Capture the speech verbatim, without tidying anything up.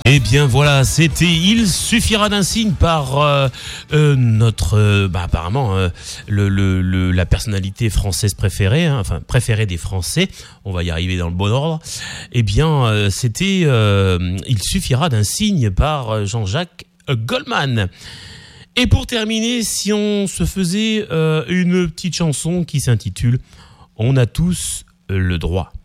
Eh bien voilà, c'était Il suffira d'un signe par euh, euh, notre, euh, bah, apparemment, euh, le, le, le, la personnalité française préférée, hein, enfin préférée des Français, on va y arriver dans le bon ordre. Eh bien, euh, c'était euh, Il suffira d'un signe par Jean-Jacques Goldman. Et pour terminer, si on se faisait euh, une petite chanson qui s'intitule On a tous le droit.